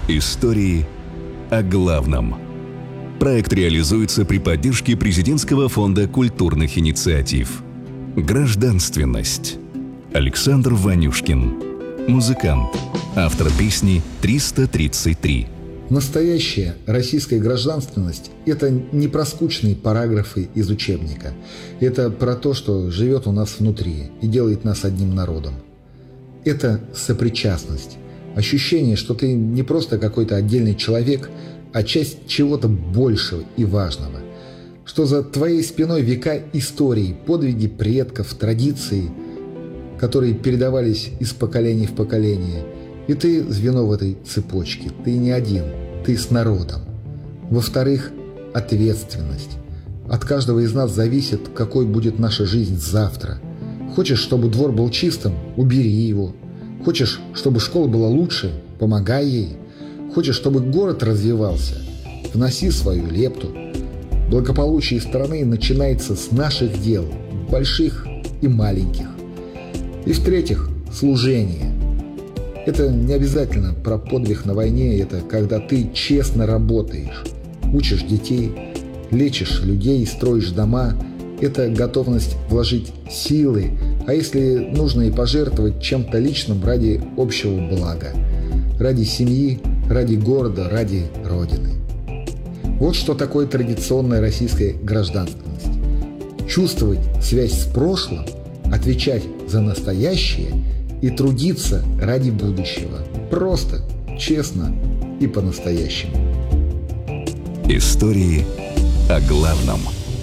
Истории о главном. Проект реализуется при поддержке Президентского фонда культурных инициатив. Гражданственность. Александр Ванюшкин. Музыкант. Автор песни «333». Настоящая российская гражданственность – это не про скучные параграфы из учебника. Это про то, что живет у нас внутри и делает нас одним народом. Это сопричастность. Ощущение, что ты не просто какой-то отдельный человек, а часть чего-то большего и важного. Что за твоей спиной века историй, подвиги предков, традиции, которые передавались из поколения в поколение. И ты звено в этой цепочке. Ты не один, ты с народом. Во-вторых, ответственность. От каждого из нас зависит, какой будет наша жизнь завтра. Хочешь, чтобы двор был чистым? Убери его. Хочешь, чтобы школа была лучше? Помогай ей. Хочешь, чтобы город развивался? Вноси свою лепту. Благополучие страны начинается с наших дел, больших и маленьких. И в-третьих, служение. Это не обязательно про подвиг на войне, это когда ты честно работаешь, учишь детей, лечишь людей, строишь дома. Это готовность вложить силы, а если нужно и пожертвовать чем-то личным ради общего блага, ради семьи, ради города, ради Родины. Вот что такое традиционная российская гражданственность. Чувствовать связь с прошлым, отвечать за настоящее и трудиться ради будущего. Просто, честно и по-настоящему. Истории о главном.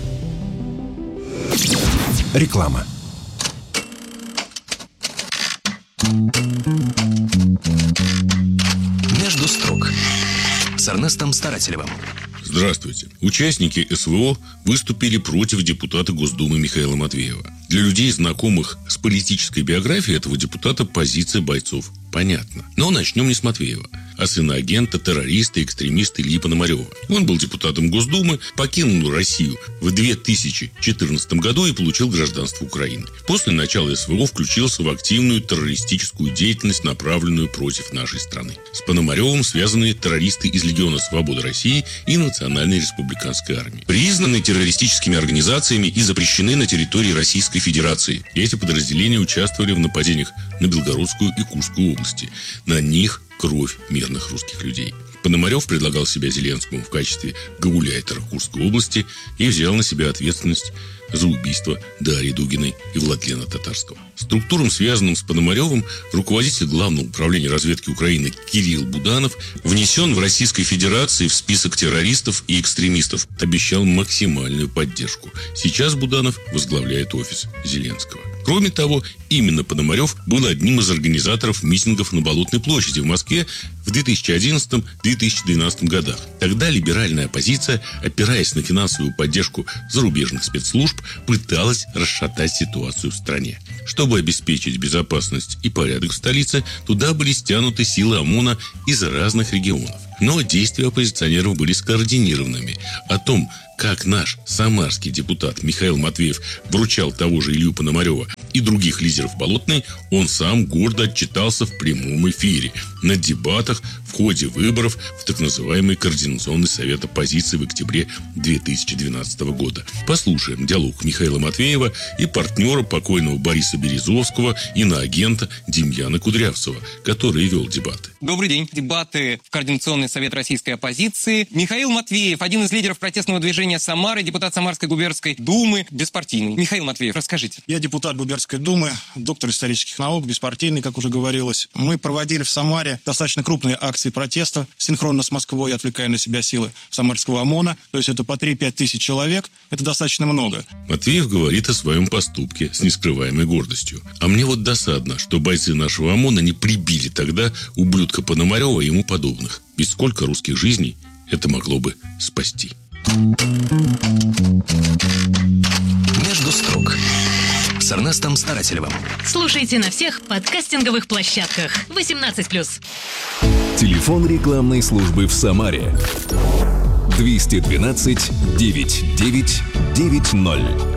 Реклама. Между строк с Эрнестом Старателевым. Здравствуйте. Участники СВО выступили против депутата Госдумы Михаила Матвеева. Для людей, знакомых с политической биографией этого депутата, позиция бойцов понятна. Но начнем не с Матвеева, а с иноагента, террориста, экстремиста Ильи Пономарева. Он был депутатом Госдумы, покинул Россию в 2014 году и получил гражданство Украины. После начала СВО включился в активную террористическую деятельность, направленную против нашей страны. С Пономаревым связаны террористы из Легиона Свободы России и Национальной республиканской армии. Признаны террористическими организациями и запрещены на территории Российской Федерации. Эти подразделения участвовали в нападениях на Белгородскую и Курскую области. На них кровь мирных русских людей. Пономарев предлагал себя Зеленскому в качестве гауляйтера Курской области и взял на себя ответственность за убийство Дарьи Дугиной и Владлена Татарского. Структурам, связанным с Пономаревым, руководитель Главного управления разведки Украины Кирилл Буданов внесен в Российской Федерации в список террористов и экстремистов. Обещал максимальную поддержку. Сейчас Буданов возглавляет офис Зеленского. Кроме того, именно Пономарев был одним из организаторов митингов на Болотной площади в Москве в 2011-2012 годах. Тогда либеральная оппозиция, опираясь на финансовую поддержку зарубежных спецслужб, пыталась расшатать ситуацию в стране. Чтобы обеспечить безопасность и порядок в столице, туда были стянуты силы ОМОНа из разных регионов. Но действия оппозиционеров были скоординированными. О том, как наш самарский депутат Михаил Матвеев вручал того же Илью Пономарева и других лидеров Болотной, он сам гордо отчитался в прямом эфире на дебатах в ходе выборов в так называемый Координационный совет оппозиции в октябре 2012 года. Послушаем диалог Михаила Матвеева и партнера покойного Бориса Березовского, иноагента Демьяна Кудрявцева, который вел дебаты. Добрый день. Дебаты в Координационный совет российской оппозиции. Михаил Матвеев, один из лидеров протестного движения Самары, депутат Самарской губернской думы, беспартийный. Михаил Матвеев, расскажите. Я депутат губернской думы, доктор исторических наук, беспартийный, как уже говорилось. Мы проводили в Самаре достаточно крупные акции протеста, синхронно с Москвой, отвлекая на себя силы самарского ОМОНа. То есть это по 3-5 тысяч человек. Это достаточно много. Матвеев говорит о своем поступке с нескрываемой гордостью. А мне вот досадно, что бойцы нашего ОМОНа не прибили тогда ублюдка Пономарева и ему подобных. Ведь сколько русских жизней это могло бы спасти. Между строк с Эрнестом Старателевым. Слушайте на всех подкастинговых площадках. 18+. Телефон рекламной службы в Самаре 212 99 90.